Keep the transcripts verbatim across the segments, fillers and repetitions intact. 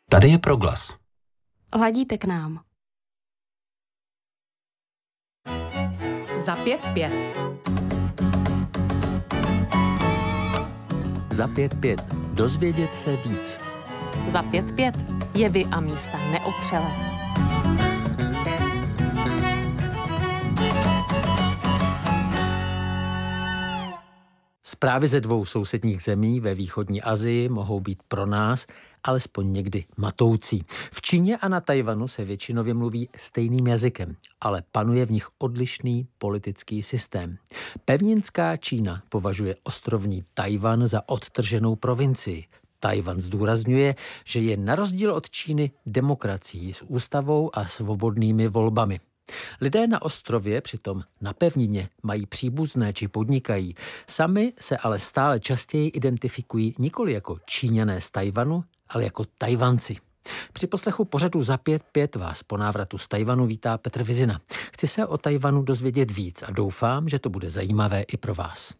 Tady je Proglas. Hladíte k nám. Za pět pět. Za pět pět. Dozvědět se víc. Za pět pět. Jevy a místa neotřelé. Zprávy ze dvou sousedních zemí ve východní Asii mohou být pro nás alespoň někdy matoucí. V Číně a na Tajvanu se většinově mluví stejným jazykem, ale panuje v nich odlišný politický systém. Pevninská Čína považuje ostrovní Tajvan za odtrženou provincii. Tajvan zdůrazňuje, že je na rozdíl od Číny demokracií s ústavou a svobodnými volbami. Lidé na ostrově, přitom na pevnině, mají příbuzné či podnikají. Sami se ale stále častěji identifikují nikoli jako Číňané z Tajvanu, ale jako Tajvanci. Při poslechu pořadu Za pět pět vás po návratu z Tajvanu vítá Petr Vizina. Chci se o Tajvanu dozvědět víc a doufám, že to bude zajímavé i pro vás.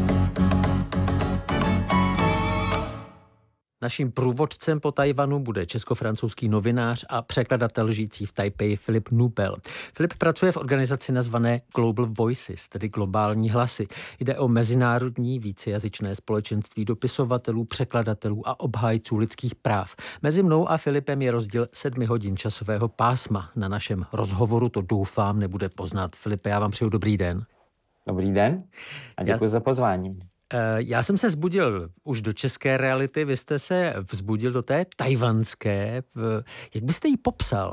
Naším průvodcem po Tajvanu bude česko-francouzský novinář a překladatel žijící v Tajpeji Filip Nubel. Filip pracuje v organizaci nazvané Global Voices, tedy globální hlasy. Jde o mezinárodní vícejazyčné společenství dopisovatelů, překladatelů a obhájců lidských práv. Mezi mnou a Filipem je rozdíl sedmi hodin časového pásma. Na našem rozhovoru to doufám nebude poznat. Filipe, já vám přeju dobrý den. Dobrý den a děkuji já... za pozvání. Já jsem se vzbudil už do české reality, vy jste se vzbudil do té tajvanské. Jak byste ji popsal?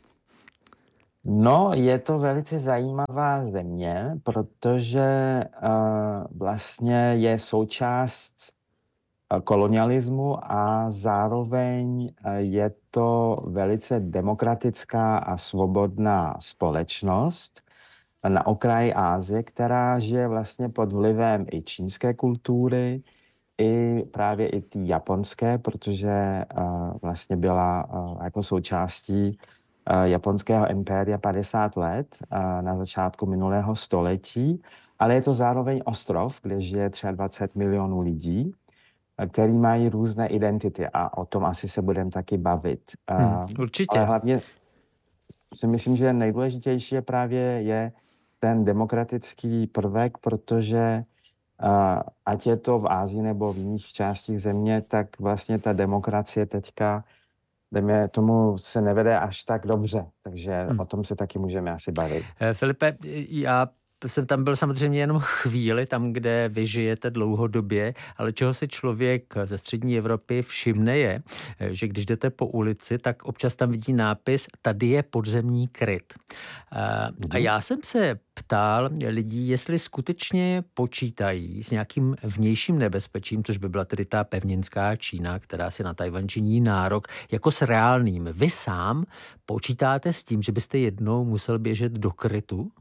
No, je to velice zajímavá země, protože uh, vlastně je součást kolonialismu a zároveň je to velice demokratická a svobodná společnost na okraji Asie, která žije vlastně pod vlivem i čínské kultury, i právě i ty japonské, protože uh, vlastně byla uh, jako součástí uh, japonského impéria padesát let uh, na začátku minulého století, ale je to zároveň ostrov, kde žije dvacet tři milionů lidí, uh, který mají různé identity a o tom asi se budeme taky bavit. Uh, hmm, určitě. Ale hlavně si myslím, že nejdůležitější je právě je ten demokratický prvek, protože uh, ať je to v Asii nebo v jiných částích země, tak vlastně ta demokracie teďka, dejme tomu, se nevede až tak dobře. Takže hmm. o tom se taky můžeme asi bavit. Filipe, já jsem tam byl samozřejmě jenom chvíli, tam, kde vy žijete dlouhodobě, ale čeho si člověk ze střední Evropy všimne je, že když jdete po ulici, tak občas tam vidí nápis tady je podzemní kryt. A já jsem se ptal lidí, jestli skutečně počítají s nějakým vnějším nebezpečím, což by byla tedy ta pevninská Čína, která si na Tajvan činí nárok, jako s reálným. Vy sám počítáte s tím, že byste jednou musel běžet do krytu?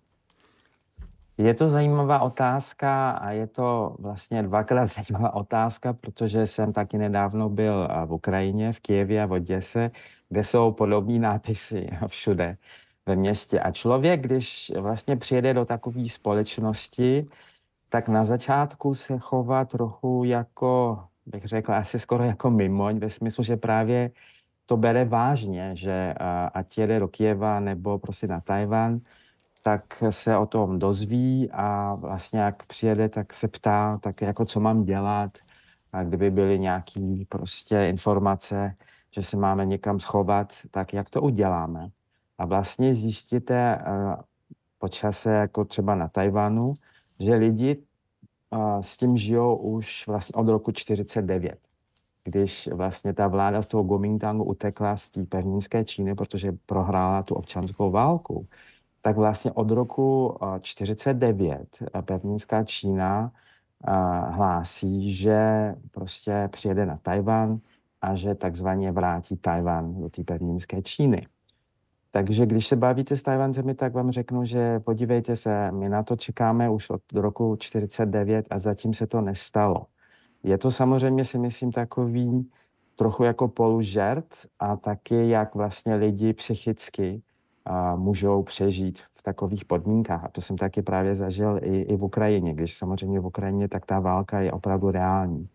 Je to zajímavá otázka a je to vlastně dvakrát zajímavá otázka, protože jsem taky nedávno byl v Ukrajině, v Kyjevě a v Oděse, kde jsou podobné nápisy všude ve městě. A člověk, když vlastně přijede do takové společnosti, tak na začátku se chová trochu jako, bych řekl, asi skoro jako mimoň, ve smyslu, že právě to bere vážně, že ať jede do Kyjeva nebo prostě na Tajvan, tak se o tom dozví a vlastně jak přijede, tak se ptá, tak jako co mám dělat, a kdyby byly nějaké prostě informace, že se máme někam schovat, tak jak to uděláme. A vlastně zjistíte uh, po čase, jako třeba na Tajvanu, že lidi uh, s tím žijou už vlastně od roku čtyřicet devět, když vlastně ta vláda z toho Kuomintangu utekla z té pevninské Číny, protože prohrála tu občanskou válku. Tak vlastně od roku čtyřicet devět pevninská Čína hlásí, že prostě přijede na Tajvan a že takzvaně vrátí Tajvan do té pevninské Číny. Takže když se bavíte s Tajvancemi, tak vám řeknu, že podívejte se, my na to čekáme už od roku čtyřicet devět a zatím se to nestalo. Je to samozřejmě, si myslím, takový trochu jako polužert a taky jak vlastně lidi psychicky a můžou přežít v takových podmínkách. A to jsem taky právě zažil i, i v Ukrajině. Když samozřejmě v Ukrajině, tak ta válka je opravdu reální.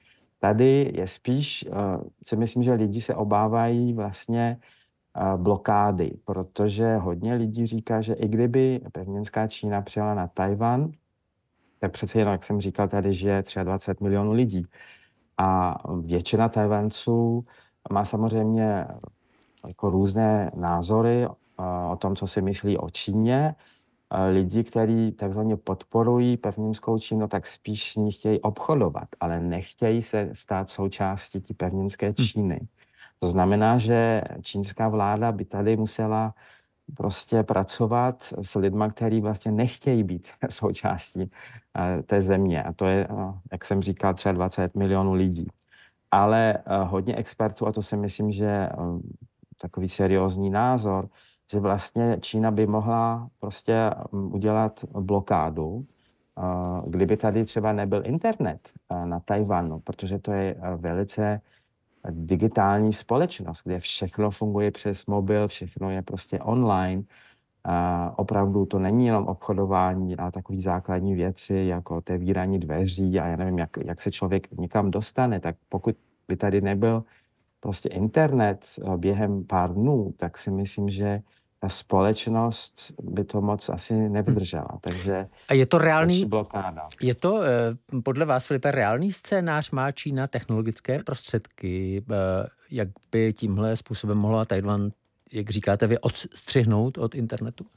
Tady je spíš, si myslím, že lidi se obávají vlastně blokády, protože hodně lidí říká, že i kdyby pevninská Čína přijela na Tajvan, tak přece jenom, jak jsem říkal, tady žije dvacet tři milionů lidí. A většina Tajvanců má samozřejmě jako různé názory o tom, co si myslí o Číně. Lidi, kteří takzvaně podporují pevninskou Čínu, tak spíš s ní chtějí obchodovat, ale nechtějí se stát součástí té pevninské Číny. To znamená, že čínská vláda by tady musela prostě pracovat s lidmi, kteří vlastně nechtějí být součástí té země. A to je, jak jsem říkal, třeba dvacet milionů lidí. Ale hodně expertů, a to si myslím, že takový seriózní názor, že vlastně Čína by mohla prostě udělat blokádu, kdyby tady třeba nebyl internet na Tajvanu, protože to je velice digitální společnost, kde všechno funguje přes mobil, všechno je prostě online. A opravdu to není jenom obchodování, ale takové základní věci, jako otevírání dveří a já nevím, jak, jak se člověk někam dostane, tak pokud by tady nebyl prostě internet během pár dnů, tak si myslím, že ta společnost by to moc asi nevydržela. Takže a je to reálný, blokáda. Je to podle vás, Filipe, reálný scénář? Má Čína technologické prostředky, jak by tímhle způsobem mohla Tajvan, jak říkáte vy, odstřihnout od internetu?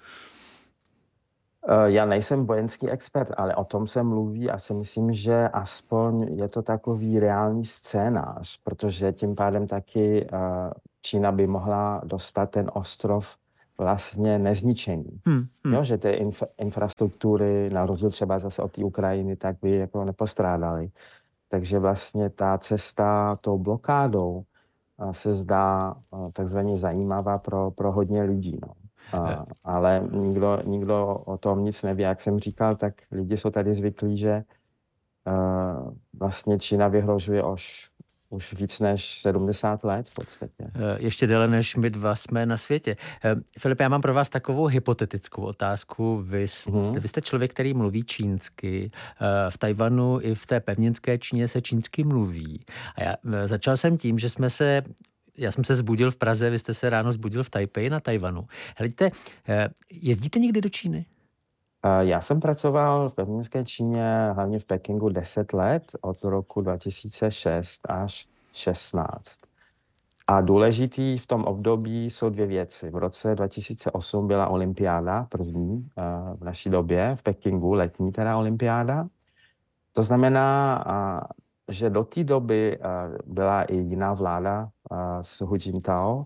Já nejsem vojenský expert, ale o tom se mluví a si myslím, že aspoň je to takový reálný scénář, protože tím pádem taky Čína by mohla dostat ten ostrov vlastně nezničený. Hmm, hmm. Jo, že ty inf- infrastruktury, na rozdíl třeba zase od té Ukrajiny, tak by jako nepostrádaly. Takže vlastně ta cesta tou blokádou se zdá takzvaně zajímavá pro, pro hodně lidí. No. A, ale nikdo, nikdo o tom nic neví. Jak jsem říkal, tak lidi jsou tady zvyklí, že uh, vlastně Čína vyhrožuje už, už víc než sedmdesát let v podstatě. Ještě déle než my dva jsme na světě. Filipe, já mám pro vás takovou hypotetickou otázku. Vy jste, hmm. vy jste člověk, který mluví čínsky. V Tajvanu i v té pevninské Číně se čínsky mluví. A já začal jsem tím, že jsme se Já jsem se zbudil v Praze, vy jste se ráno zbudil v Tajpeji na Tajvanu. Hledíte, jezdíte někdy do Číny? Já jsem pracoval v pevninské Číně, hlavně v Pekingu, deset let, od roku dva tisíce šest až šestnáct. A důležitý v tom období jsou dvě věci. V roce dva tisíce osm byla olympiáda, první v naší době, v Pekingu, letní teda olympiáda. To znamená, že do té doby byla i jiná vláda s Hu Jintao.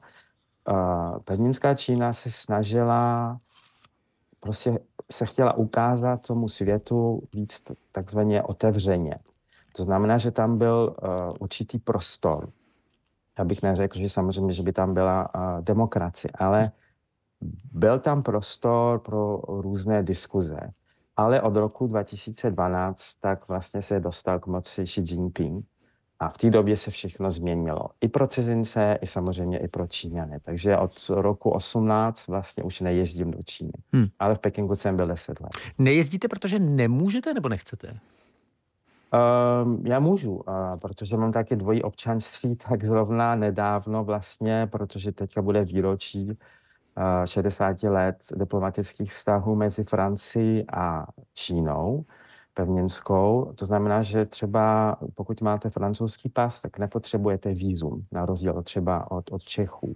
Pevninská Čína se snažila, prostě se chtěla ukázat tomu světu víc takzvaně otevřeně. To znamená, že tam byl určitý prostor. Já bych neřekl, že samozřejmě, že by tam byla demokracie, ale byl tam prostor pro různé diskuze. Ale od roku dva tisíce dvanáct tak vlastně se dostal k moci Xi Jinping a v té době se všechno změnilo. I pro cizince, i samozřejmě i pro Číňany. Takže od roku osmnáct vlastně už nejezdím do Číny. Hmm. Ale v Pekingu jsem byl deset let. Nejezdíte, protože nemůžete nebo nechcete? Um, já můžu, uh, protože mám taky dvojí občanství, tak zrovna nedávno vlastně, protože teďka bude výročí šedesát let diplomatických vztahů mezi Francií a Čínou pevninskou. To znamená, že třeba pokud máte francouzský pas, tak nepotřebujete vízum, na rozdíl třeba od, od Čechů.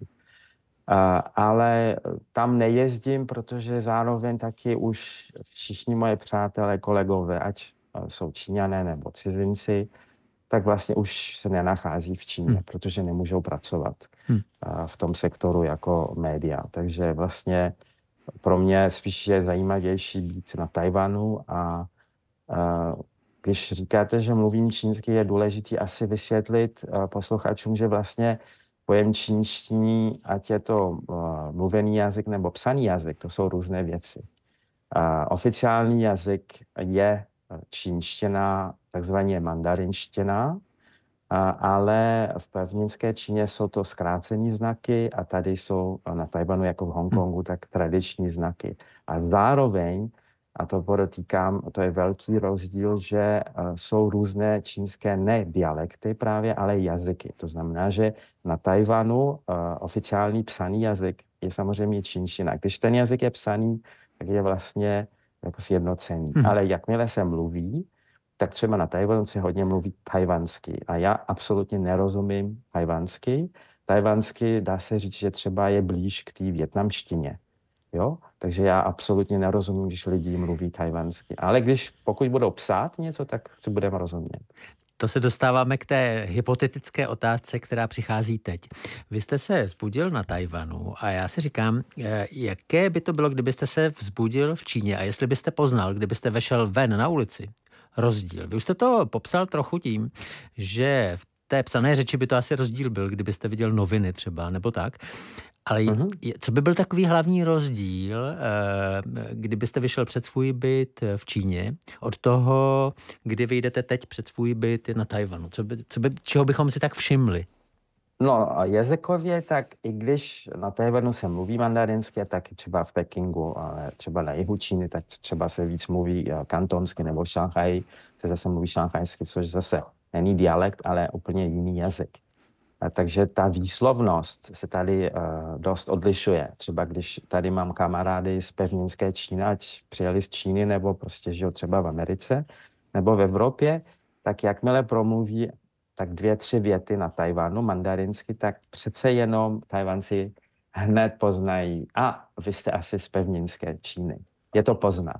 Ale tam nejezdím, protože zároveň taky už všichni moje přátelé, kolegové, ať jsou Číňané nebo cizinci, tak vlastně už se nenachází v Číně, hmm. protože nemůžou pracovat hmm. v tom sektoru jako média. Takže vlastně pro mě spíš je zajímavější být na Tajvanu a, a když říkáte, že mluvím čínsky, je důležité asi vysvětlit posluchačům, že vlastně pojem čínštiny, ať je to mluvený jazyk nebo psaný jazyk, to jsou různé věci. A oficiální jazyk je čínština, takzvaně mandarinština, ale v pevninské Číně jsou to zkrácené znaky a tady jsou na Tajvanu jako v Hongkongu tak tradiční znaky. A zároveň a to podotýkám, to je velký rozdíl, že uh, jsou různé čínské ne dialekty právě, ale jazyky. To znamená, že na Tajvanu uh, oficiální psaný jazyk je samozřejmě čínština. Když ten jazyk je psaný, tak je vlastně jako sjednocený. Hmm. Ale jakmile se mluví, tak třeba na Tajvanu se hodně mluví tajvansky. A já absolutně nerozumím tajvansky. Tajvansky dá se říct, že třeba je blíž k té vietnamštině. Jo? Takže já absolutně nerozumím, když lidi mluví tajvansky. Ale když, pokud budou psát něco, tak si budeme rozumět. To se dostáváme k té hypotetické otázce, která přichází teď. Vy jste se vzbudil na Tajvanu a já si říkám, jaké by to bylo, kdybyste se vzbudil v Číně a jestli byste poznal, kdybyste vešel ven na ulici, rozdíl. Vy už jste to popsal trochu tím, že v té psané řeči by to asi rozdíl byl, kdybyste viděl noviny třeba, nebo tak. Ale uh-huh. co by byl takový hlavní rozdíl, kdybyste vyšel před svůj byt v Číně, od toho, kdy vyjdete teď před svůj byt na Tajvanu? Co by, co by, čeho bychom si tak všimli? No, jazykově, tak i když na Tajvanu se mluví mandarinsky, tak třeba v Pekingu, ale třeba na jihu Číny, tak třeba se víc mluví kantonsky, nebo v Šanghaji se zase mluví šanghajsky, což zase není dialekt, ale úplně jiný jazyk. A takže ta výslovnost se tady uh, dost odlišuje. Třeba když tady mám kamarády z pevninské Číny, ať přijeli z Číny, nebo prostě žijou třeba v Americe, nebo v Evropě, tak jakmile promluví tak dvě, tři věty na Tajvanu mandarinsky, tak přece jenom Tajvanci hned poznají, a vy jste asi z pevninské Číny. Je to poznat.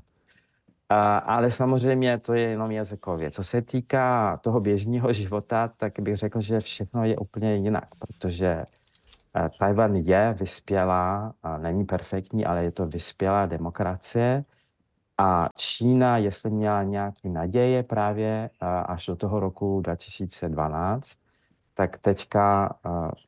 A, ale samozřejmě to je jenom jazykově. Co se týká toho běžného života, tak bych řekl, že všechno je úplně jinak, protože Tajvan je vyspělá, a není perfektní, ale je to vyspělá demokracie. A Čína, jestli měla nějaké naděje právě až do toho roku dva tisíce dvanáct, tak teďka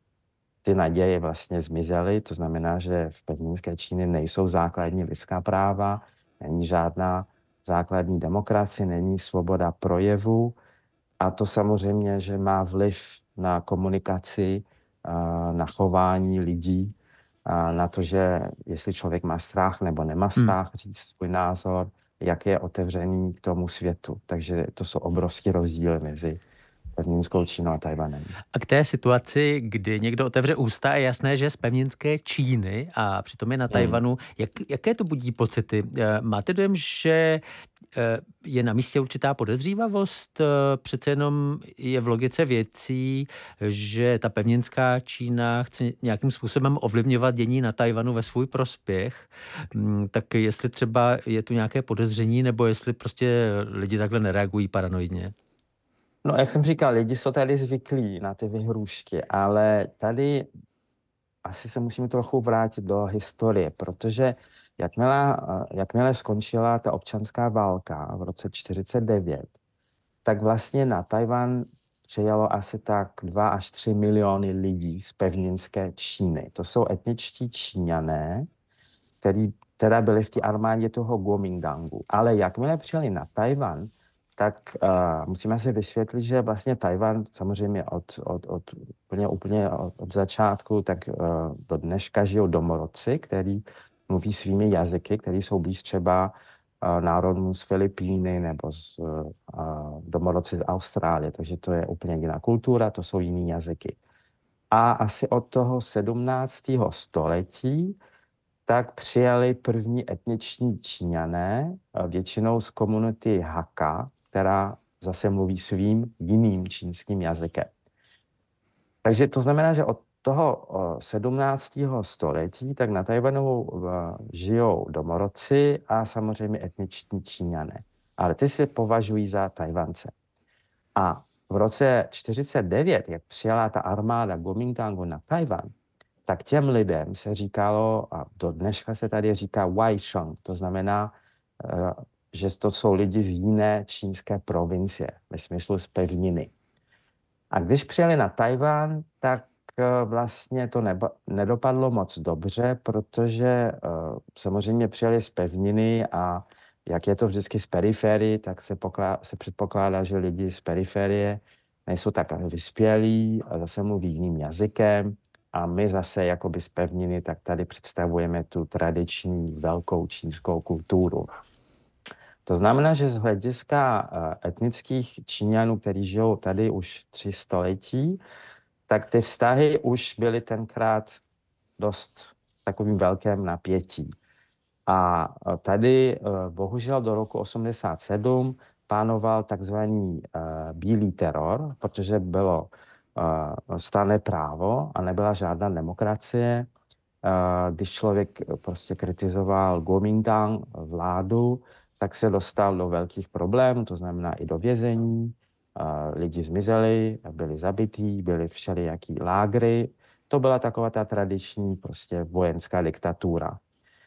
ty naděje vlastně zmizely. To znamená, že v pevninské Číně nejsou základní lidská práva, není žádná základní demokracie, není svoboda projevu. A to samozřejmě, že má vliv na komunikaci, na chování lidí, na to, že jestli člověk má strach nebo nemá strach říct svůj názor, jak je otevřený k tomu světu. Takže to jsou obrovské rozdíly mezi pevninskou Čínou a Tajvanem. A k té situaci, kdy někdo otevře ústa, je jasné, že z pevninské Číny a přitom je na Tajvanu, hmm. jak, jaké to budí pocity? Máte dojem, že je na místě určitá podezřívavost? Přece jenom je v logice věcí, že ta pevninská Čína chce nějakým způsobem ovlivňovat dění na Tajvanu ve svůj prospěch. Tak jestli třeba je tu nějaké podezření, nebo jestli prostě lidi takhle nereagují paranoidně? No, jak jsem říkal, lidi jsou tady zvyklí na ty vyhrůžky, ale tady asi se musíme trochu vrátit do historie, protože jakmile, jakmile skončila ta občanská válka v roce čtyřicet devět, tak vlastně na Tajvan přijelo asi tak dva až tři miliony lidí z pevninské Číny. To jsou etničtí Číňané, kteří teda byli v té armádě toho Kuomintangu. Ale jakmile přijeli na Tajvan, tak uh, musíme si vysvětlit, že vlastně Tajvan samozřejmě od, od, od, úplně, úplně od, od začátku, tak uh, do dneška žijou domorodci, který mluví svými jazyky, které jsou blíž třeba uh, národům z Filipíny nebo z, uh, domorodci z Austrálie. Takže to je úplně jiná kultura, to jsou jiný jazyky. A asi od toho sedmnáctého století tak přijali první etniční Číňané, většinou z komunity Hakka, která zase mluví svým jiným čínským jazykem. Takže to znamená, že od toho sedmnáctého století tak na Tajvanu žijou domorodci a samozřejmě etniční Číňané. Ale ty se považují za Tajvance. A v roce čtyřicet devět, jak přijela ta armáda Kuomintangu na Tajvan, tak těm lidem se říkalo, a do dneška se tady říká Waisheng, to znamená, že to jsou lidi z jiné čínské provincie, ve smyslu z pevniny. A když přijeli na Tajvan, tak vlastně to neba, nedopadlo moc dobře, protože uh, samozřejmě přijeli z pevniny a jak je to vždycky z periferii, tak se, poklá, se předpokládá, že lidi z periferie nejsou tak vyspělí a zase mluví jiným jazykem. A my zase jakoby z pevniny, tak tady představujeme tu tradiční velkou čínskou kulturu. To znamená, že z hlediska etnických Číňanů, kteří žijou tady už tři století, tak ty vztahy už byly tenkrát dost takovým velkém napětí. A tady bohužel do roku osmdesát sedm pánoval takzvaný bílý teror, protože bylo stanné právo a nebyla žádná demokracie. Když člověk prostě kritizoval Kuomintang, vládu, tak se dostal do velkých problémů, to znamená i do vězení. Lidi zmizeli, byli zabití, byli všelijaký lágry. To byla taková ta tradiční prostě vojenská diktatura.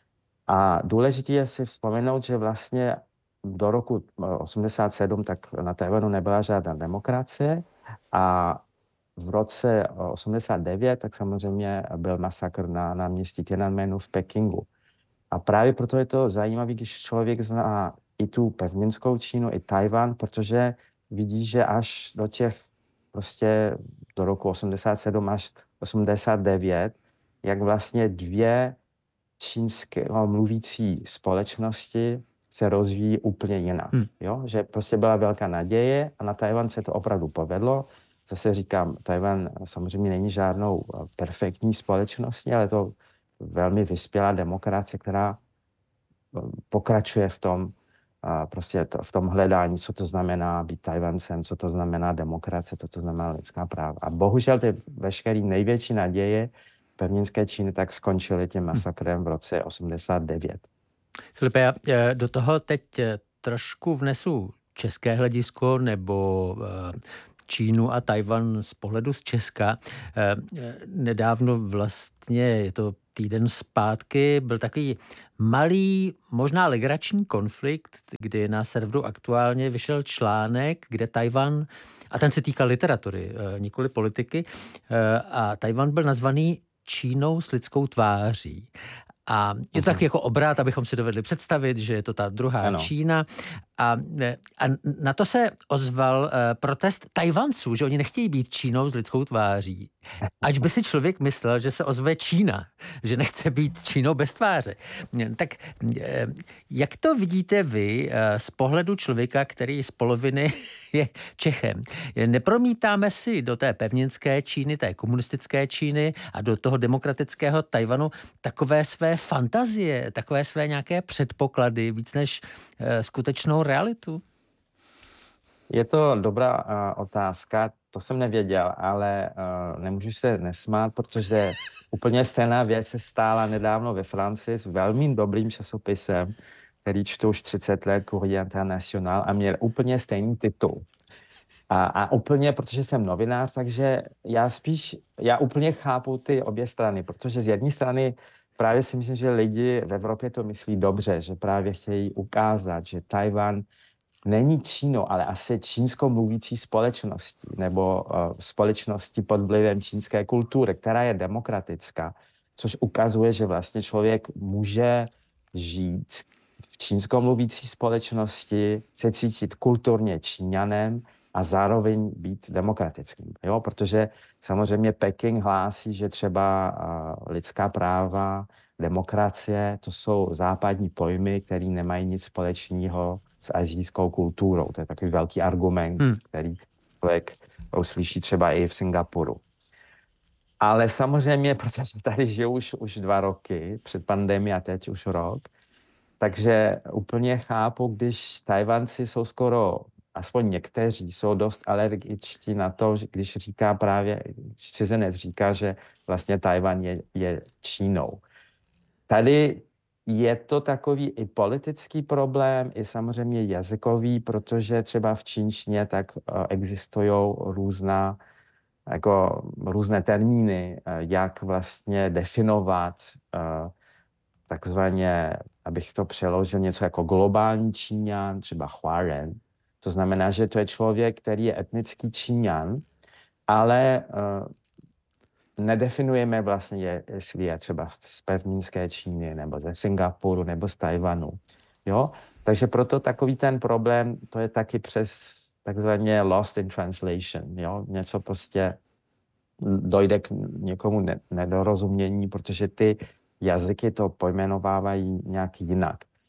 A důležité je si vzpomenout, že vlastně do roku osmdesát sedm tak na Tajvanu nebyla žádná demokracie a v roce osmdesát devět tak samozřejmě byl masakr na náměstí Tiananmenu v Pekingu. A právě proto je to zajímavé, když člověk zná i tu pevninskou Čínu, i Tajvan, protože vidí, že až do těch prostě do roku osmdesát sedm až osmdesát devět, jak vlastně dvě čínské mluvící společnosti se rozvíjí úplně jinak. Hmm. Jo? Že prostě byla velká naděje a na Tajvan se to opravdu povedlo. Zase říkám, Tajvan samozřejmě není žádnou perfektní společností, ale to velmi vyspělá demokracie, která pokračuje v tom, prostě to, v tom hledání, co to znamená být Tajvancem, co to znamená demokracie, co to znamená lidská práva. A bohužel ty veškeré největší naděje pevninské Číny tak skončily tím masakrem v roce osmdesát devět. Filipe, já do toho teď trošku vnesu české hledisko nebo Čínu a Tajvan z pohledu z Česka. Nedávno vlastně, je to týden zpátky, byl takový malý, možná legrační konflikt, kdy na serveru Aktuálně vyšel článek, kde Tajvan, a ten se týkal literatury, nikoli politiky, a Tajvan byl nazvaný Čínou s lidskou tváří. A je to tak jako obrat, abychom si dovedli představit, že je to ta druhá ano. Čína. A, a na to se ozval uh, protest Tajvanců, že oni nechtějí být Čínou s lidskou tváří. Ač by si člověk myslel, že se ozve Čína, že nechce být Čínou bez tváře. Tak uh, jak to vidíte vy uh, z pohledu člověka, který z poloviny je Čechem? Nepromítáme si do té pevninské Číny, té komunistické Číny a do toho demokratického Tajvanu takové své fantazie, takové své nějaké předpoklady, víc než uh, skutečnou realitu? Je to dobrá uh, otázka, to jsem nevěděl, ale uh, nemůžu se nesmát, protože úplně stejná věc se stála nedávno ve Francii s velmi dobrým časopisem, který čtu už třicet let, Courrier International, a měl úplně stejný titul. A, a úplně, protože jsem novinář, takže já spíš, já úplně chápu ty obě strany, protože z jedné strany právě si myslím, že lidi v Evropě to myslí dobře, že právě chtějí ukázat, že Tajvan není Čínou, ale asi čínskou mluvící společností nebo uh, společností pod vlivem čínské kultury, která je demokratická, což ukazuje, že vlastně člověk může žít v čínskou mluvící společnosti, se cítit kulturně Číňanem a zároveň být demokratickým. Jo? Protože samozřejmě Peking hlásí, že třeba uh, lidská práva, demokracie, to jsou západní pojmy, které nemají nic společného s asijskou kulturou. To je takový velký argument, hmm. který člověk uslyší třeba i v Singapuru. Ale samozřejmě, protože tady žiju už, už dva roky, před pandemií a teď už rok, takže úplně chápu, když Tajvanci jsou skoro, aspoň někteří, jsou dost alergičtí na to, že když říká právě, cizinec říká, že vlastně Tajvan je, je Čínou. Tady je to takový i politický problém, i samozřejmě jazykový, protože třeba v čínštině tak uh, existují různá, jako různé termíny, uh, jak vlastně definovat uh, takzvaně, abych to přeložil, něco jako globální Číňan, třeba Huaren. To znamená, že to je člověk, který je etnický Číňan, ale uh, nedefinujeme vlastně, jestli je třeba z pevninské Číny, nebo ze Singapuru, nebo z Tajvanu. Jo? Takže proto takový ten problém, to je taky přes takzvaně lost in translation. Jo? Něco prostě dojde k někomu ne- nedorozumění, protože ty jazyky to pojmenovávají nějak jinak.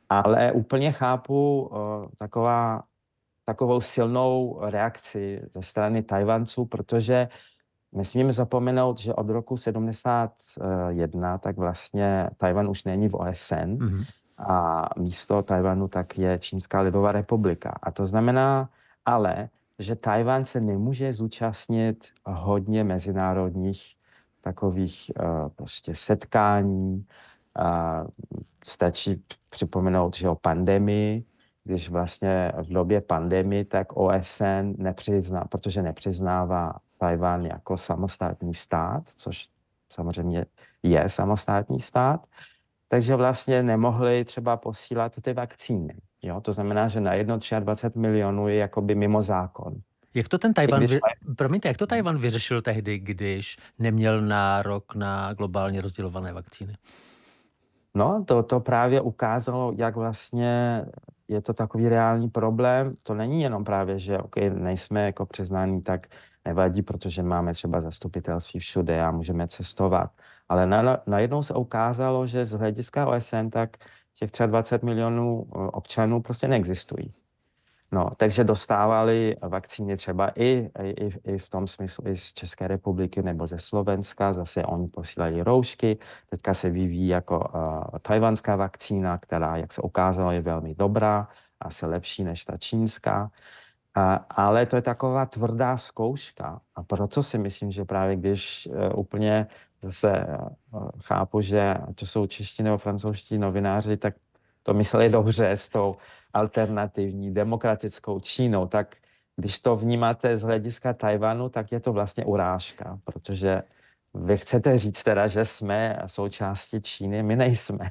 Ale úplně chápu uh, taková, takovou silnou reakci ze strany Tajvanců, protože nesmíme zapomenout, že od roku sedmdesát jedna tak vlastně Tajvan už není v O S N mm-hmm. a místo Tajvanu tak je Čínská lidová republika. A to znamená ale, že Tajvan se nemůže zúčastnit hodně mezinárodních takových uh, prostě setkání. Uh, stačí připomenout, že o pandemii, když vlastně v době pandemie, tak O S N nepřizná, protože nepřiznává Tajvan jako samostatný stát, což samozřejmě je samostatný stát, takže vlastně nemohli třeba posílat ty vakcíny. Jo? To znamená, že na jedno dvacet tři milionů je jakoby mimo zákon. Jak to ten Tajvan, když... vy... Promiňte, jak to Tajvan vyřešil tehdy, když neměl nárok na globálně rozdělované vakcíny? No, to, to právě ukázalo, jak vlastně je to takový reálný problém. To není jenom právě, že okay, nejsme jako přiznaní, tak nevadí, protože máme třeba zastupitelství všude a můžeme cestovat. Ale na, najednou se ukázalo, že z hlediska O S N tak těch dvacet tři milionů občanů prostě neexistují. No, takže dostávali vakcíny třeba i, i, i v tom smyslu i z České republiky nebo ze Slovenska, zase oni posílali roušky, teďka se vyvíjí jako uh, tajvanská vakcína, která, jak se ukázalo, je velmi dobrá, asi lepší než ta čínská, uh, ale to je taková tvrdá zkouška a proto si myslím, že právě když uh, úplně zase uh, chápu, že to jsou čeští nebo francouzští novináři, tak to mysleli dobře s tou alternativní demokratickou Čínou, tak když to vnímáte z hlediska Tajvanu, tak je to vlastně urážka, protože vy chcete říct teda, že jsme součástí Číny, my nejsme.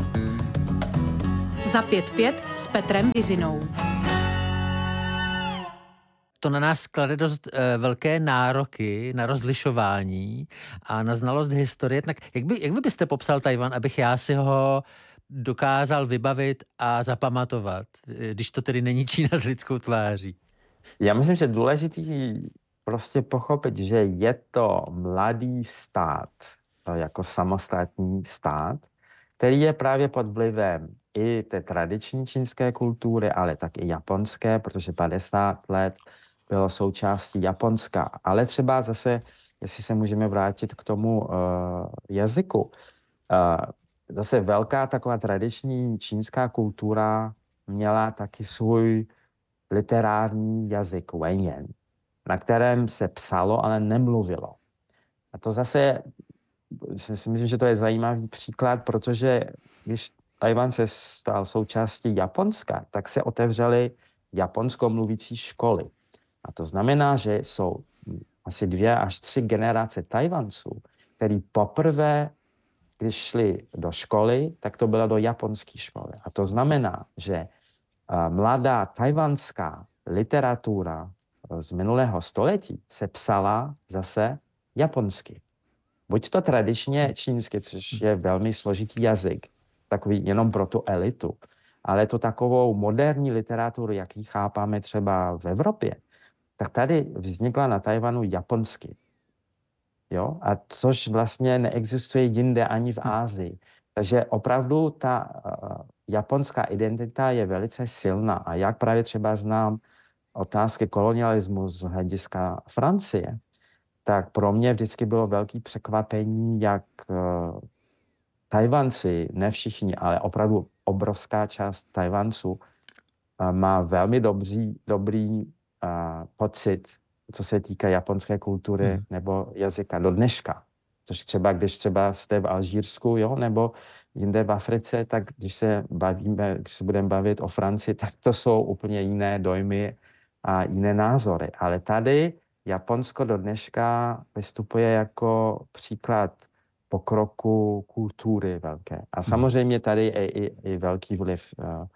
Za pět pět s Petrem Vizinou. To na nás klade dost e, velké nároky na rozlišování a na znalost historie. Tak jak, by, jak by byste popsal Tajvan, abych já si ho dokázal vybavit a zapamatovat, když to tedy není Čína s lidskou tváří? Já myslím, že důležitý prostě pochopit, že je to mladý stát, jako samostatný stát, který je právě pod vlivem i té tradiční čínské kultury, ale tak i japonské, protože padesát let bylo součástí Japonska. Ale třeba zase, jestli se můžeme vrátit k tomu uh, jazyku, uh, zase velká taková tradiční čínská kultura měla taky svůj literární jazyk Wenyan, na kterém se psalo, ale nemluvilo. A to zase si myslím, že to je zajímavý příklad, protože když Tajvan se stal součástí Japonska, tak se otevřely japonsko-mluvící školy. A to znamená, že jsou asi dvě až tři generace Tajvanců, který poprvé, když šli do školy, tak to bylo do japonské školy. A to znamená, že mladá tajvanská literatura z minulého století se psala zase japonsky. Buď to tradičně čínsky, což je velmi složitý jazyk, takový jenom pro tu elitu, ale to takovou moderní literaturu, jak ji chápáme třeba v Evropě, tak tady vznikla na Tajvanu japonsky. Jo? A což vlastně neexistuje jinde ani v Asii. Takže opravdu ta uh, japonská identita je velice silná. A jak právě třeba znám otázky kolonialismu z hlediska Francie, tak pro mě vždycky bylo velké překvapení, jak uh, Tajvanci, ne všichni, ale opravdu obrovská část Tajvanců uh, má velmi dobrý, dobrý uh, pocit, co se týká japonské kultury hmm. nebo jazyka do dneška. Což třeba, když třeba jste v Alžírsku, jo, nebo jinde v Africe, tak když se bavíme, když se budeme bavit o Francii, tak to jsou úplně jiné dojmy a jiné názory. Ale tady Japonsko do dneška vystupuje jako příklad pokroku kultury velké. A samozřejmě tady je i, i velký vliv uh, uh,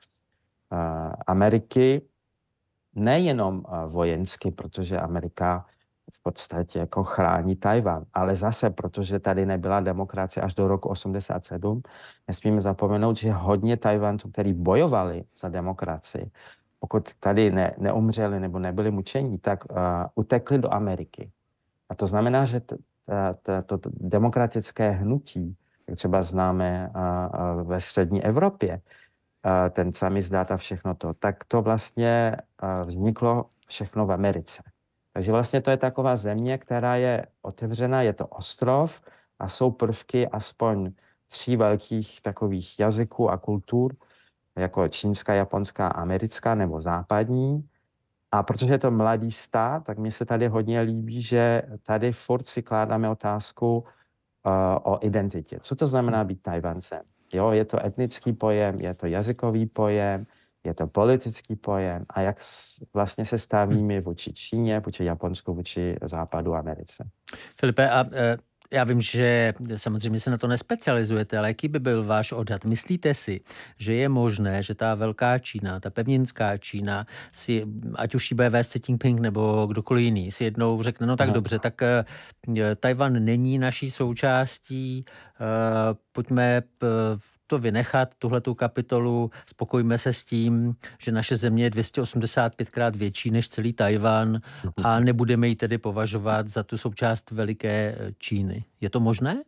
Ameriky, nejenom uh, vojensky, protože Amerika v podstatě jako chrání Tajvan, ale zase, protože tady nebyla demokracie až do roku osmdesát sedm, nesmíme zapomenout, že hodně Tajvanců, kteří bojovali za demokracii, pokud tady ne, neumřeli nebo nebyli mučení, tak uh, utekli do Ameriky. A to znamená, že t, t, to demokratické hnutí, jak třeba známe uh, uh, ve střední Evropě, ten samizdát a všechno to, tak to vlastně vzniklo všechno v Americe. Takže vlastně to je taková země, která je otevřená, je to ostrov a jsou prvky aspoň tří velkých takových jazyků a kultur, jako čínská, japonská, americká nebo západní. A protože je to mladý stát, tak mně se tady hodně líbí, že tady furt si kládáme otázku uh, o identitě. Co to znamená být Tajvancem? Jo, je to etnický pojem, je to jazykový pojem, je to politický pojem a jak vlastně se stavíme vůči Číně, vůči Japonsku, vůči Západu Americe. Filipe, a e, já vím, že samozřejmě se na to nespecializujete, ale jaký by byl váš odhad? Myslíte si, že je možné, že ta velká Čína, ta pevninská Čína, si, ať už jí bude vést Xi Jinping nebo kdokoliv jiný, si jednou řekne, no tak Aha. dobře, tak e, Tajvan není naší součástí, e, pojďme p, to vynechat, tuhletu kapitolu, spokojíme se s tím, že naše země je dvě stě osmdesát pět krát větší než celý Tajvan a nebudeme ji tedy považovat za tu součást veliké Číny. Je to možné?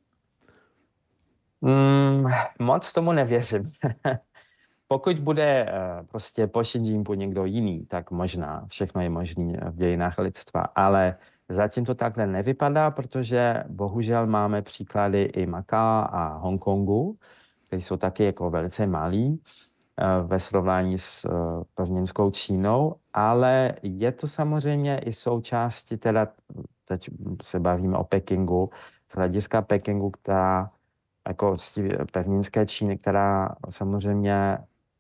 Mm, moc tomu nevěřím. Pokud bude uh, prostě po Xi Jinpingu někdo jiný, tak možná všechno je možné v dějinách lidstva, ale zatím to takhle nevypadá, protože bohužel máme příklady i Maká a Hongkongu, které jsou taky jako velice malý uh, ve srovnání s uh, pevninskou Čínou, ale je to samozřejmě i součástí, teda teď se bavíme o Pekingu, z hlediska Pekingu, která jako z pevninské Číny, která samozřejmě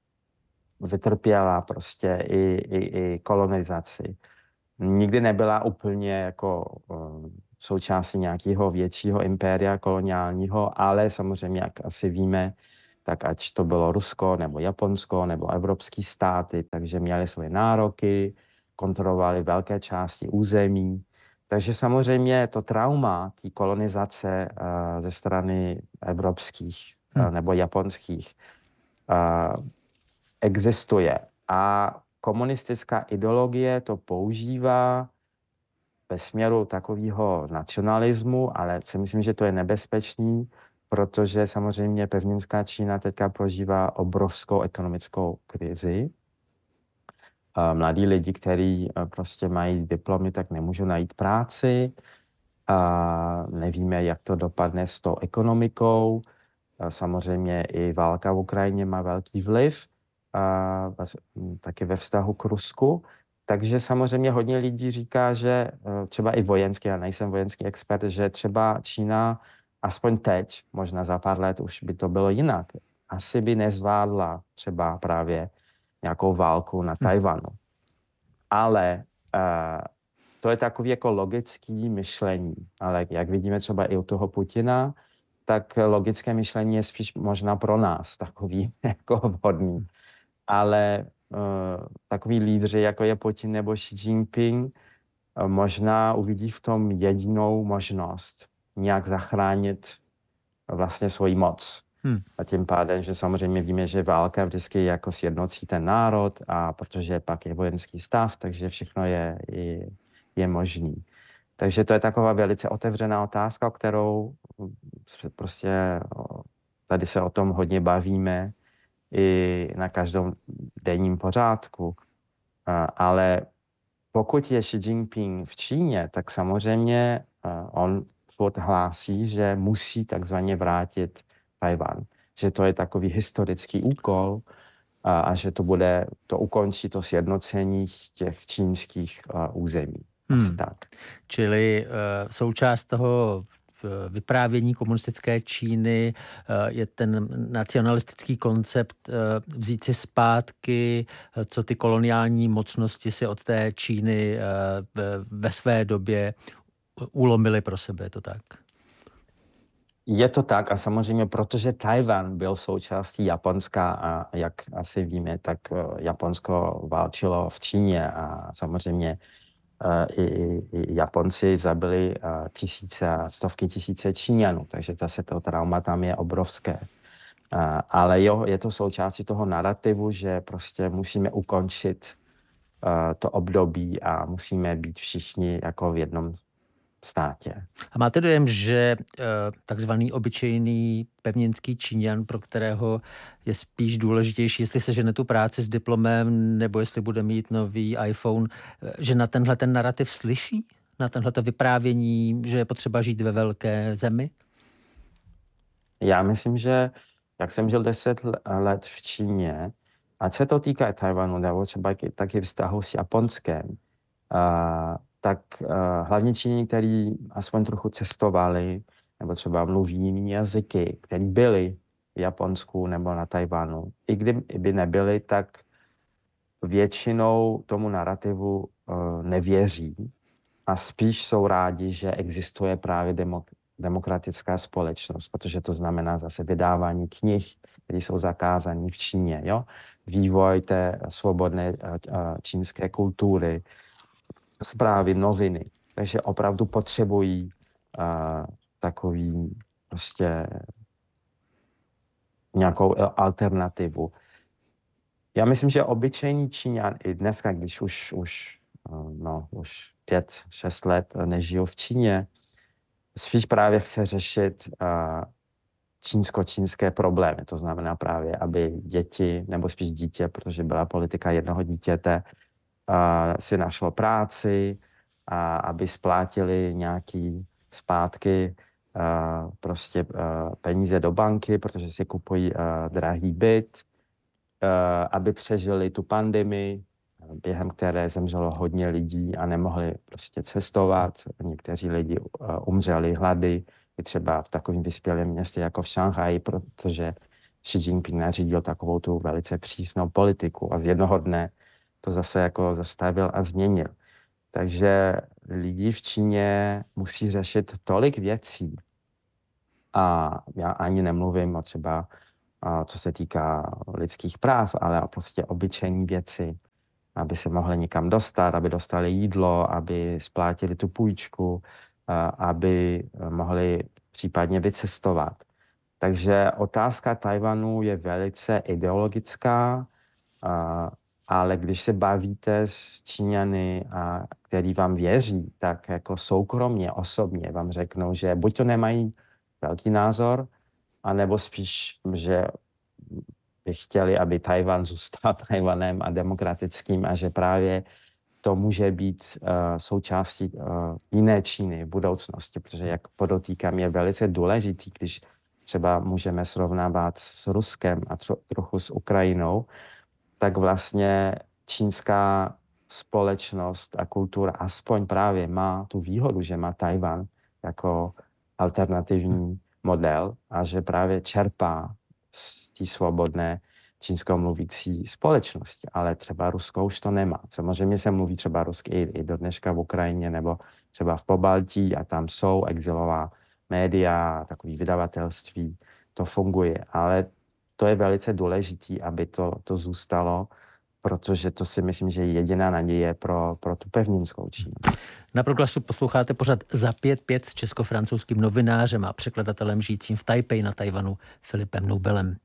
vytrpěla prostě i, i, i kolonizaci. Nikdy nebyla úplně jako uh, součástí nějakého většího impéria koloniálního, ale samozřejmě, jak asi víme, tak ať to bylo Rusko, nebo Japonsko, nebo evropský státy, takže měli svoje nároky, kontrolovali velké části území. Takže samozřejmě to trauma té kolonizace uh, ze strany evropských uh, nebo japonských uh, existuje. A komunistická ideologie to používá ve směru takového nacionalismu, ale si myslím, že to je nebezpečný, protože samozřejmě pevninská Čína teďka prožívá obrovskou ekonomickou krizi. Mladí lidi, kteří prostě mají diplomy, tak nemůžou najít práci. A nevíme, jak to dopadne s tou ekonomikou. Samozřejmě i válka v Ukrajině má velký vliv, a taky ve vztahu k Rusku. Takže samozřejmě hodně lidí říká, že třeba i vojenský, já nejsem vojenský expert, že třeba Čína aspoň teď, možná za pár let už by to bylo jinak, asi by nezvládla třeba právě nějakou válku na Tajvanu. Ale uh, to je takový jako logický myšlení. Ale jak vidíme třeba i u toho Putina, tak logické myšlení je spíš možná pro nás takový jako vhodný. Ale uh, takový lídři, jako je Putin nebo Xi Jinping, uh, možná uvidí v tom jedinou možnost nějak zachránit vlastně svoji moc. Hmm. A tím pádem, že samozřejmě víme, že válka vždycky jako sjednocí ten národ a protože pak je vojenský stav, takže všechno je, je, je možný. Takže to je taková velice otevřená otázka, o kterou prostě tady se o tom hodně bavíme i na každém denním pořádku. Ale pokud je Xi Jinping v Číně, tak samozřejmě on furt hlásí, že musí takzvaně vrátit Tajvan. Že to je takový historický úkol a, a že to bude, to ukončí to sjednocení těch čínských uh, území. Asi hmm. tak. Čili uh, součást toho vyprávění komunistické Číny je ten nacionalistický koncept vzít si zpátky, co ty koloniální mocnosti si od té Číny ve své době ulomily pro sebe, je to tak? Je to tak a samozřejmě, protože Tajvan byl součástí Japonska a jak asi víme, tak Japonsko válčilo v Číně a samozřejmě i, i Japonci zabili tisíce a stovky tisíce Číňanů, takže zase to trauma tam je obrovské. Ale jo, je to součástí toho narrativu, že prostě musíme ukončit to období a musíme být všichni jako v jednom státě. A máte dojem, že uh, takzvaný obyčejný pevninský Číňan, pro kterého je spíš důležitější, jestli se žene tu práci s diplomem, nebo jestli bude mít nový iPhone, že na tenhle ten narrativ slyší? Na tenhleto vyprávění, že je potřeba žít ve velké zemi? Já myslím, že jak jsem žil deset let v Číně, ať se to týká Tajvanu, nebo třeba taky vztahu s Japonskem, uh, tak uh, hlavně Číňani, kteří aspoň trochu cestovali, nebo třeba mluví jiný jazyky, který byli v Japonsku nebo na Tajvanu, i kdyby nebyli, tak většinou tomu narrativu uh, nevěří a spíš jsou rádi, že existuje právě demok- demokratická společnost, protože to znamená zase vydávání knih, které jsou zakázané v Číně, jo? Vývoj té svobodné čínské kultury, zprávy, noviny. Takže opravdu potřebují uh, takový prostě nějakou alternativu. Já myslím, že obyčejný Číňan i dneska, když už, už, no, už pět, šest let nežijou v Číně, spíš právě chce řešit uh, čínsko-čínské problémy. To znamená právě, aby děti, nebo spíš dítě, protože byla politika jednoho dítěte, uh, si našlo práci, a aby splátili nějaký zpátky uh, prostě uh, peníze do banky, protože si kupují uh, drahý byt, uh, aby přežili tu pandemii, během které zemřelo hodně lidí a nemohli prostě cestovat. Někteří lidi uh, umřeli hlady, i třeba v takovém vyspělém městě jako v Šanghaji, protože Xi Jinping nařídil takovou tu velice přísnou politiku a z jednoho dne to zase jako zastavil a změnil. Takže lidi v Číně musí řešit tolik věcí. A já ani nemluvím o třeba, uh, co se týká lidských práv, ale o prostě obyčejní věci, aby se mohli někam dostat, aby dostali jídlo, aby splátili tu půjčku, aby mohli případně vycestovat. Takže otázka Tajvanu je velice ideologická, ale když se bavíte s Číňany, který vám věří, tak jako soukromně, osobně vám řeknou, že buď to nemají velký názor, anebo spíš, že by chtěli, aby Tajvan zůstal Tajvanem a demokratickým a že právě to může být uh, součástí uh, jiné Číny v budoucnosti, protože jak podotýkám, je velice důležitý, když třeba můžeme srovnávat s Ruskem a tro, trochu s Ukrajinou, tak vlastně čínská společnost a kultura aspoň právě má tu výhodu, že má Tajvan jako alternativní model a že právě čerpá z té svobodné čínskomluvící společnosti, ale třeba Rusko už to nemá. Samozřejmě se mluví třeba rusky i, i do dneška v Ukrajině nebo třeba v Pobaltí a tam jsou exilová média, takový vydavatelství, to funguje, ale to je velice důležitý, aby to, to zůstalo, protože to si myslím, že je jediná naděje pro, pro tu pevninskou Čínu. Na Proglasu posloucháte pořad Za pět pět s česko-francouzským novinářem a překladatelem žijícím v Tajpeji na Tajvanu Filipem Nobelem.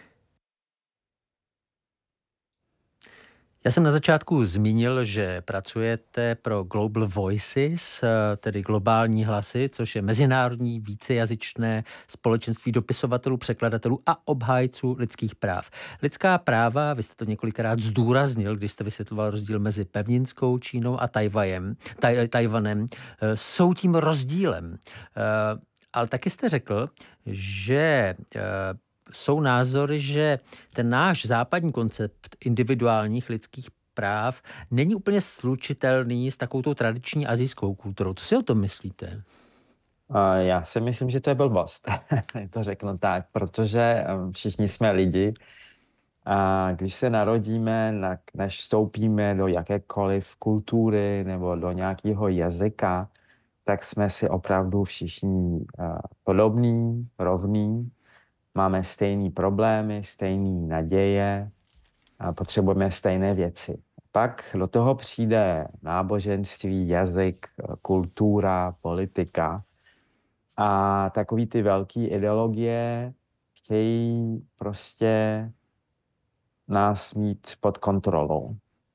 Já jsem na začátku zmínil, že pracujete pro Global Voices, tedy globální hlasy, což je mezinárodní vícejazyčné společenství dopisovatelů, překladatelů a obhájců lidských práv. Lidská práva, vy jste to několikrát zdůraznil, když jste vysvětloval rozdíl mezi pevninskou Čínou a Tajvanem, taj, Tajvanem, jsou tím rozdílem. Ale taky jste řekl, že jsou názory, že ten náš západní koncept individuálních lidských práv není úplně slučitelný s takovou tradiční asijskou kulturou. Co si o tom myslíte? Já si myslím, že to je blbost. To řeknu tak, protože všichni jsme lidi a když se narodíme, než vstoupíme do jakékoliv kultury nebo do nějakého jazyka, tak jsme si opravdu všichni podobní, rovní. Máme stejné problémy, stejné naděje a potřebujeme stejné věci. Pak do toho přijde náboženství, jazyk, kultura, politika a takový ty velké ideologie chtějí prostě nás mít pod kontrolou.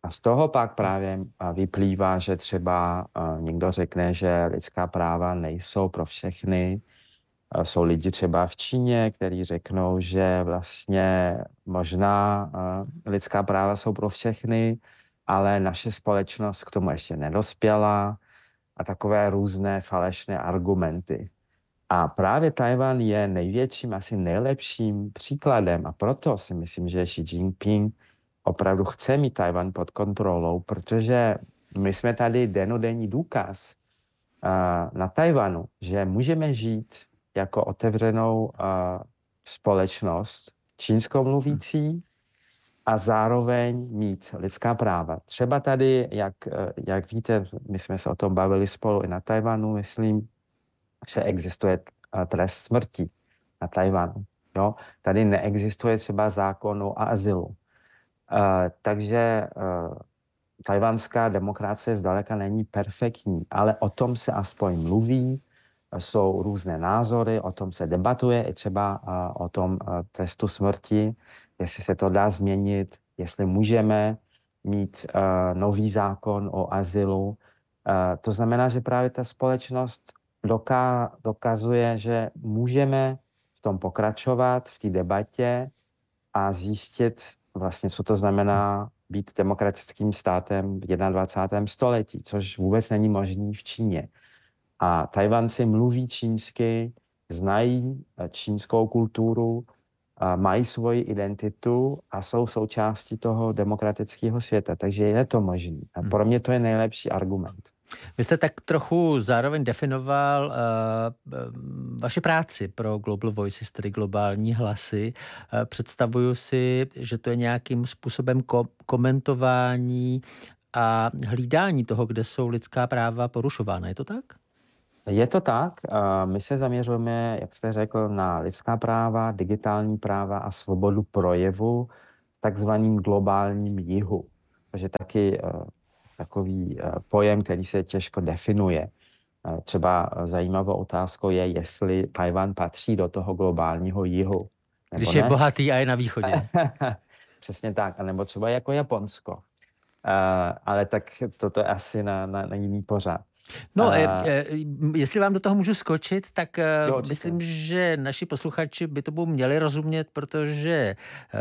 A z toho pak právě vyplývá, že třeba někdo řekne, že lidská práva nejsou pro všechny. Jsou lidi třeba v Číně, kteří řeknou, že vlastně možná lidská práva jsou pro všechny, ale naše společnost k tomu ještě nedospěla a takové různé falešné argumenty. A právě Tchaj-wan je největším, asi nejlepším příkladem a proto si myslím, že Xi Jinping opravdu chce mít Tchaj-wan pod kontrolou, protože my jsme tady dennodenní důkaz uh, na Tchaj-wanu, že můžeme žít jako otevřenou uh, společnost čínskou mluvící a zároveň mít lidská práva. Třeba tady, jak, jak víte, my jsme se o tom bavili spolu i na Tchaj-wanu, myslím, že existuje trest smrti na Tchaj-wanu. Jo? Tady neexistuje třeba zákon o azylu. Uh, takže uh, tchaj-wanská demokracie zdaleka není perfektní, ale o tom se aspoň mluví, jsou různé názory, o tom se debatuje, i třeba uh, o tom uh, trestu smrti, jestli se to dá změnit, jestli můžeme mít uh, nový zákon o azylu. Uh, to znamená, že právě ta společnost doká, dokazuje, že můžeme v tom pokračovat, v té debatě a zjistit vlastně, co to znamená být demokratickým státem v dvacátém prvním století, což vůbec není možný v Číně. A Tchaj-wanci mluví čínsky, znají čínskou kulturu, mají svoji identitu a jsou součástí toho demokratického světa. Takže je to možné. A pro mě to je nejlepší argument. Vy jste tak trochu zároveň definoval uh, vaši práci pro Global Voices, tedy globální hlasy. Uh, představuju si, že to je nějakým způsobem ko- komentování a hlídání toho, kde jsou lidská práva porušována. Je to tak? Je to tak. My se zaměřujeme, jak jste řekl, na lidská práva, digitální práva a svobodu projevu v takzvaném globálním jihu. Takže taky takový pojem, který se těžko definuje. Třeba zajímavou otázkou je, jestli Tchaj-wan patří do toho globálního jihu. Když je ne? bohatý a je na východě. Přesně tak, nebo třeba jako Japonsko. Uh, ale tak toto je asi na, na, na jiný pořad. No, uh, e, e, jestli vám do toho můžu skočit, tak jo, myslím, že naši posluchači by tomu měli rozumět, protože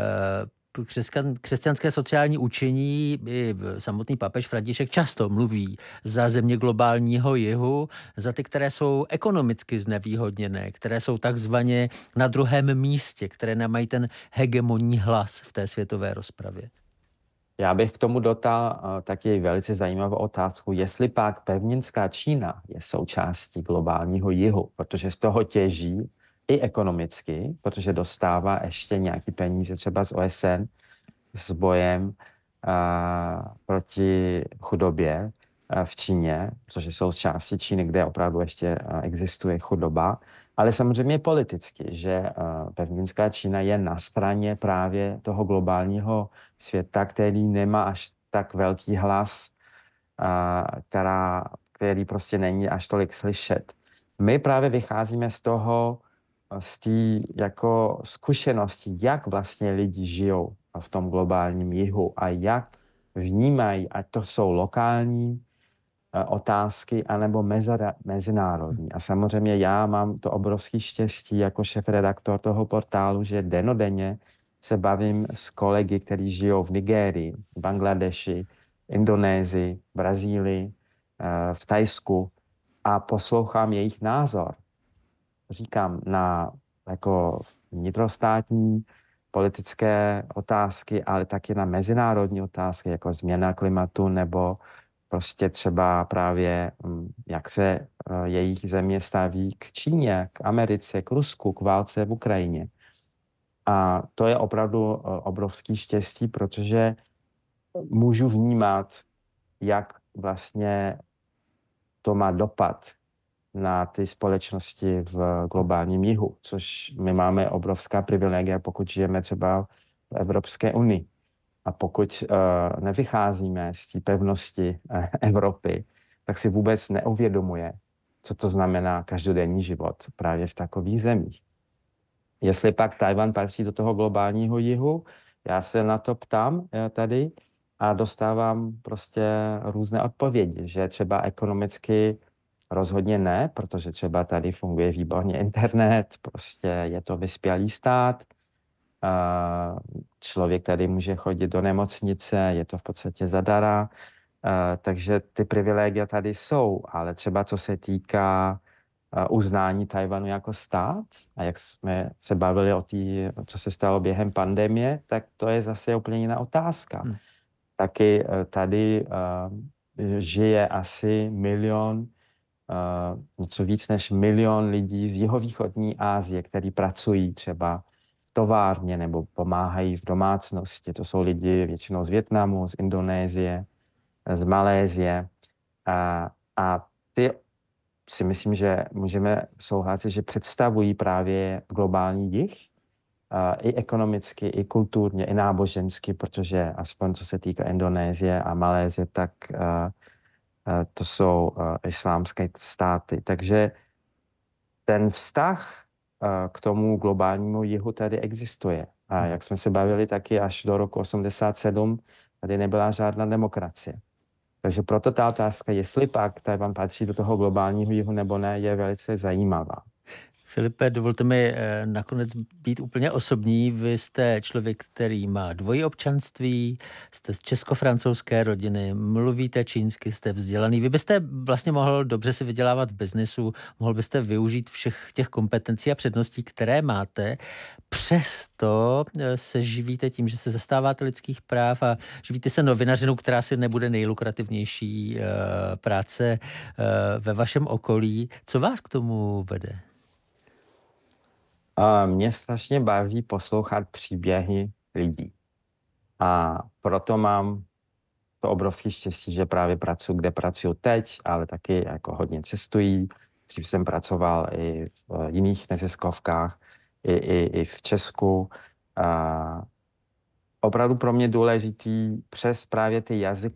uh, křesťan, křesťanské sociální učení i samotný papež František často mluví za země globálního jihu, za ty, které jsou ekonomicky znevýhodněné, které jsou takzvaně na druhém místě, které nemají ten hegemonní hlas v té světové rozpravě. Já bych k tomu dodal uh, taky velice zajímavou otázku, jestli pak pevninská Čína je součástí globálního jihu, protože z toho těží i ekonomicky, protože dostává ještě nějaký peníze třeba z O S N s bojem uh, proti chudobě uh, v Číně, protože jsou z části Číny, kde opravdu ještě uh, existuje chudoba, ale samozřejmě politicky, že uh, pevninská Čína je na straně právě toho globálního světa, který nemá až tak velký hlas, uh, která, který prostě není až tolik slyšet. My právě vycházíme z toho, z té jako zkušenosti, jak vlastně lidi žijou v tom globálním jihu a jak vnímají, ať to jsou lokální otázky, anebo mezera, mezinárodní. A samozřejmě já mám to obrovské štěstí jako šéfredaktor toho portálu, že dennodenně se bavím s kolegy, kteří žijou v Nigérii, v Bangladeši, Indonésii, Brazílii, v Thajsku a poslouchám jejich názor. Říkám, na jako vnitrostátní politické otázky, ale taky na mezinárodní otázky, jako změna klimatu nebo prostě třeba právě, jak se jejich země staví k Číně, k Americe, k Rusku, k válce v Ukrajině. A to je opravdu obrovský štěstí, protože můžu vnímat, jak vlastně to má dopad na ty společnosti v globálním jihu, což my máme obrovská privilegia, pokud žijeme třeba v Evropské unii. A pokud uh, nevycházíme z té pevnosti uh, Evropy, tak si vůbec neuvědomuje, co to znamená každodenní život právě v takových zemích. Jestli pak Tchaj-wan patří do toho globálního jihu, já se na to ptám uh, tady a dostávám prostě různé odpovědi, že třeba ekonomicky rozhodně ne, protože třeba tady funguje výborně internet, prostě je to vyspělý stát, a člověk tady může chodit do nemocnice, je to v podstatě zadara, a takže ty privilegia tady jsou, ale třeba co se týká uznání Tchaj-wanu jako stát a jak jsme se bavili o té, co se stalo během pandemie, tak to je zase úplně jiná otázka. Hmm. Taky tady uh, žije asi milion, uh, něco víc než milion lidí z jihovýchodní Asie, kteří pracují třeba v továrně nebo pomáhají v domácnosti. To jsou lidi většinou z Vietnamu, z Indonésie, z Malézie. A, a ty si myslím, že můžeme souhlasit, že představují právě globální jih, uh, i ekonomicky, i kulturně, i nábožensky, protože aspoň co se týká Indonésie a Malézie, tak uh, uh, to jsou uh, islámské státy. Takže ten vztah uh, k tomu globálnímu jihu tady existuje. A jak jsme se bavili taky až do roku osmdesát sedm, tady nebyla žádná demokracie. Takže proto ta otázka, jestli pak Tchaj-wan patří do toho globálního jihu nebo ne, je velice zajímavá. Filipe, dovolte mi nakonec být úplně osobní. Vy jste člověk, který má dvojí občanství, jste z česko-francouzské rodiny, mluvíte čínsky, jste vzdělaný. Vy byste vlastně mohl dobře si vydělávat v biznesu, mohl byste využít všech těch kompetencí a předností, které máte. Přesto se živíte tím, že se zastáváte lidských práv a živíte se novinařinou, která si nebude nejlukrativnější práce ve vašem okolí. Co vás k tomu vede? Mě strašně baví poslouchat příběhy lidí. A proto mám to obrovské štěstí, že právě pracuji, kde pracuji teď, ale taky jako hodně cestují. Dřív jsem pracoval i v jiných neziskovkách, i, i, i v Česku. A opravdu pro mě důležitý přes právě ty jazyk,